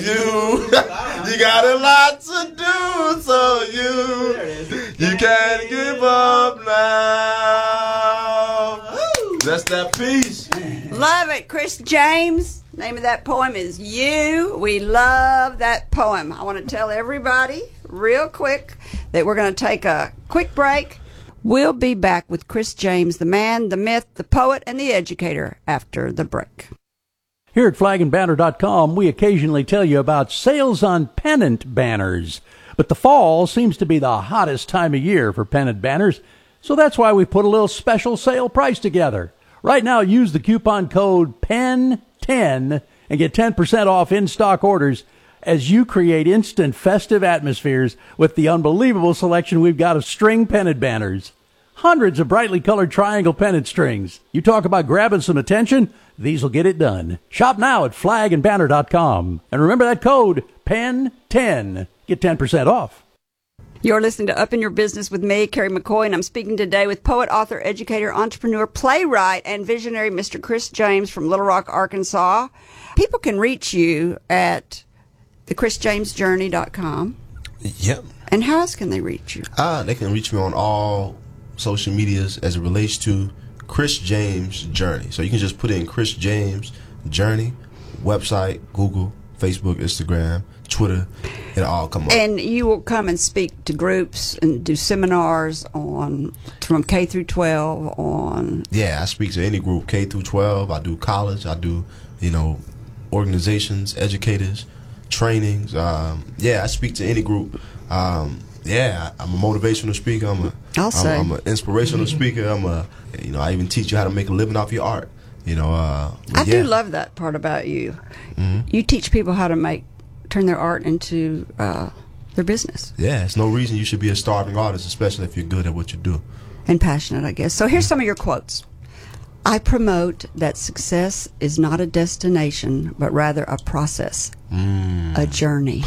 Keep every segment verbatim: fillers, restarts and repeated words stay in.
you. You got a lot to do, so you you can't give up now. That's that piece. Love it, Chris James. Name of that poem is You. We love that poem. I want to tell everybody real quick that we're going to take a quick break. We'll be back with Chris James, the man, the myth, the poet, and the educator after the break. Here at flag and banner dot com, we occasionally tell you about sales on pennant banners. But the fall seems to be the hottest time of year for pennant banners, so that's why we put a little special sale price together. Right now, use the coupon code P E N ten and get ten percent off in-stock orders as you create instant festive atmospheres with the unbelievable selection we've got of string pennant banners. Hundreds of brightly colored triangle pennant strings. You talk about grabbing some attention? These will get it done. Shop now at flag and banner dot com. And remember that code, P E N ten. Get ten percent off. You're listening to Up in Your Business with me, Carrie McCoy, and I'm speaking today with poet, author, educator, entrepreneur, playwright, and visionary Mister Chris James from Little Rock, Arkansas. People can reach you at the chris james journey dot com. Yep. And how else can they reach you? Uh, they can reach me on all social medias as it relates to Chris James Journey. So you can just put in Chris James Journey, website, Google, Facebook, Instagram, Twitter. It'll all come up. And you will come and speak to groups and do seminars on from K through twelve on. Yeah, I speak to any group, K through twelve. I do college. I do, you know, organizations, educators, trainings. Um, yeah, I speak to any group. Um, yeah, I'm a motivational speaker. I'm a, I'll I'm, say. I'm an inspirational speaker. I'm a, you know, I even teach you how to make a living off your art. You know, uh, I yeah. do love that part about you. Mm-hmm. You teach people how to make, turn their art into uh, their business. Yeah, it's no reason you should be a starving artist, especially if you're good at what you do. And passionate, I guess. So here's some of your quotes. I promote that success is not a destination, but rather a process, mm. a journey.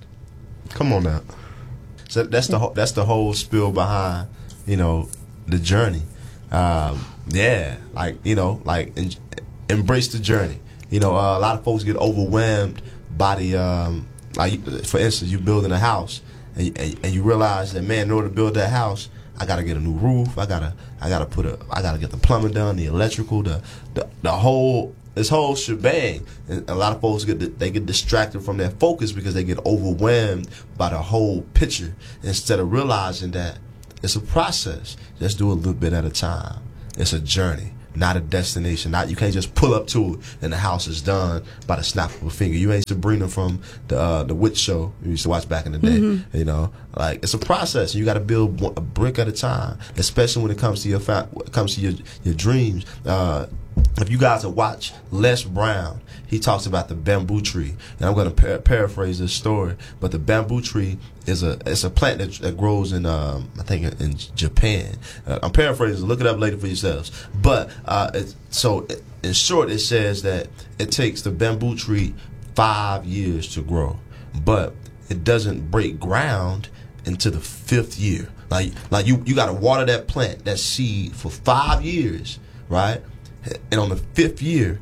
Come on now. So that's the whole, that's the whole spiel behind, you know, the journey. Um, yeah, like, you know, like en embrace the journey. You know, uh, a lot of folks get overwhelmed by the, um, like, for instance, you building a house and, and, and you realize that, man, in order to build that house, I gotta get a new roof. I gotta, I gotta put a, I gotta get the plumbing done, the electrical, the, the, the whole, this whole shebang. And a lot of folks get, they get distracted from their focus because they get overwhelmed by the whole picture instead of realizing that it's a process. Just do a little bit at a time. It's a journey, not a destination. Not, you can't just pull up to it and the house is done by the snap of a finger. You ain't Sabrina from the uh, the witch show we used to watch back in the day. Mm-hmm. You know, like, it's a process. You got to build a brick at a time, especially when it comes to your fa when it comes to your your dreams. Uh, if you guys have watched Les Brown, he talks about the bamboo tree, and I'm going to par paraphrase this story. But the bamboo tree is a it's a plant that, that grows in um, I think in Japan. Uh, I'm paraphrasing. Look it up later for yourselves. But uh, it, so it, in short, it says that it takes the bamboo tree five years to grow, but it doesn't break ground until the fifth year. Like like you you got to water that plant, that seed, for five years, right? And on the fifth year,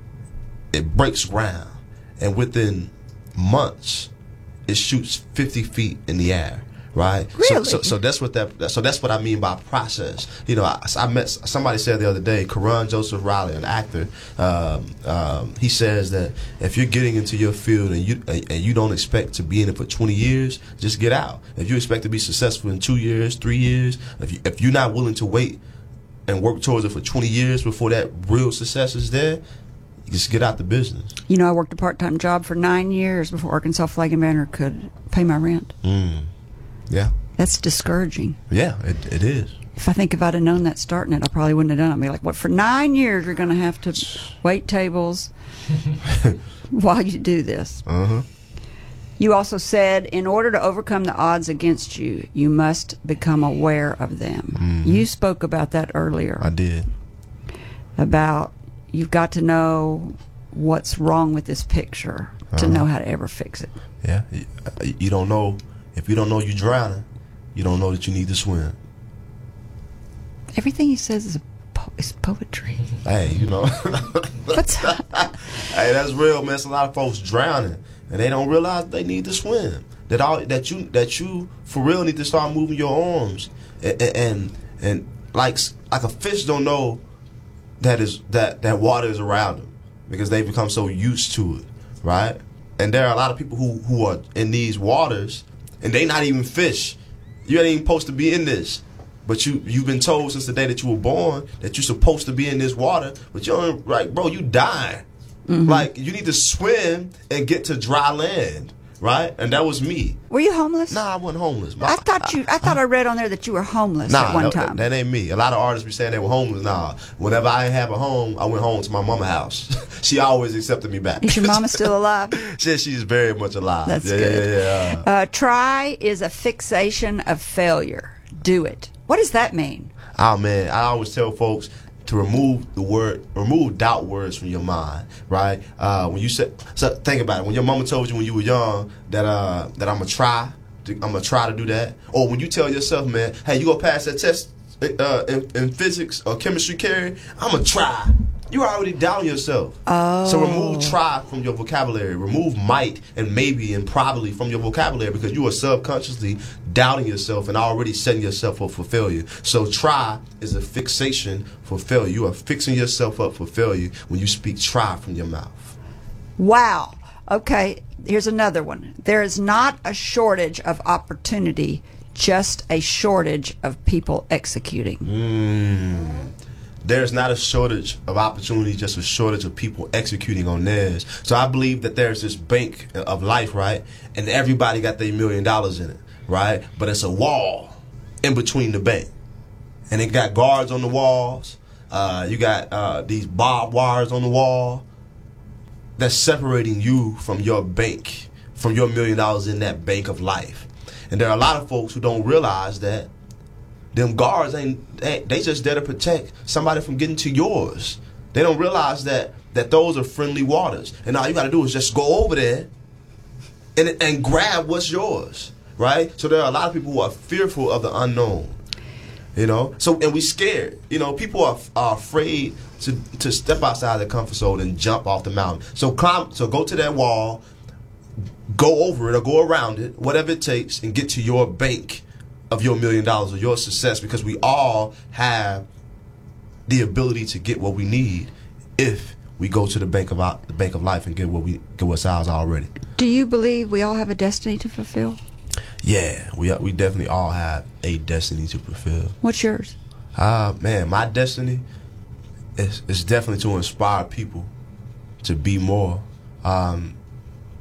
it breaks ground, and within months, it shoots fifty feet in the air, right? Really? So, so, so that's what that. So that's what I mean by process. You know, I, I met somebody said the other day, Karan Joseph Riley, an actor. Um, um, he says that if you're getting into your field and you and you don't expect to be in it for twenty years, just get out. If you expect to be successful in two years, three years, if you, if you're not willing to wait and work towards it for twenty years before that real success is there, you just get out the business. You know, I worked a part-time job for nine years before Arkansas Flag and Banner could pay my rent. Mm. Yeah. That's discouraging. Yeah, it, it is. If I think if I'd have known that starting it, I probably wouldn't have done it. I'd be like, what, for nine years you're going to have to wait tables while you do this. Uh-huh. You also said, in order to overcome the odds against you, you must become aware of them. Mm-hmm. You spoke about that earlier. I did. About you've got to know what's wrong with this picture uh-huh. to know how to ever fix it. Yeah. You don't know. If you don't know you're drowning, you don't know that you need to swim. Everything he says is a po is poetry. Hey, you know. What's Hey, that's real, man. It's a lot of folks drowning, and they don't realize they need to swim. That all that you that you for real need to start moving your arms, and and, and like like a fish don't know that is that that water is around them because they become so used to it, right? And there are a lot of people who who are in these waters, and they not even fish. You ain't even supposed to be in this. But you, you've been told since the day that you were born that you're supposed to be in this water, but you don't, like, bro, you dying. Mm-hmm. Like, you need to swim and get to dry land, right? And that was me. Were you homeless? Nah, I wasn't homeless. I, I thought you. I thought I read on there that you were homeless nah, at one that, time. That ain't me. A lot of artists be saying they were homeless. Nah, whenever I didn't have a home, I went home to my mama's house. She always accepted me back. Is your mama still alive? she, she's very much alive. That's yeah, good. Yeah, yeah, yeah. Uh, try is a fixation of failure. Do it. What does that mean? Oh man, I always tell folks to remove the word, remove doubt words from your mind, right? Uh, when you said, so think about it. When your mama told you when you were young that uh, that I'm gonna try, to, I'm gonna try to do that, or when you tell yourself, man, hey, you gonna pass that test uh, in, in physics or chemistry, Carrie, I'm gonna try. You already doubting yourself. Oh. So remove try from your vocabulary. Remove might and maybe and probably from your vocabulary because you are subconsciously doubting yourself and already setting yourself up for failure. So try is a fixation for failure. You are fixing yourself up for failure when you speak try from your mouth. Wow. Okay, here's another one. There is not a shortage of opportunity, just a shortage of people executing. Mm. There's not a shortage of opportunity, just a shortage of people executing on theirs. So I believe that there's this bank of life, right? And everybody got their million dollars in it, right? But it's a wall in between the bank. And it got guards on the walls. Uh, you got uh, these barbed wires on the wall. That's separating you from your bank, from your million dollars in that bank of life. And there are a lot of folks who don't realize that them guards ain't, they, they just there to protect somebody from getting to yours. They don't realize that that those are friendly waters. And all you got to do is just go over there and and grab what's yours, right? So there are a lot of people who are fearful of the unknown, you know? So, and we scared. You know, people are, are afraid to, to step outside their comfort zone and jump off the mountain. So climb, so go to that wall, go over it or go around it, whatever it takes, and get to your bank of your million dollars or your success, because we all have the ability to get what we need if we go to the bank of our, the bank of life and get what we get what's ours already. Do you believe we all have a destiny to fulfill? Yeah, we we definitely all have a destiny to fulfill. What's yours? Uh man, my destiny is is definitely to inspire people to be more. Um,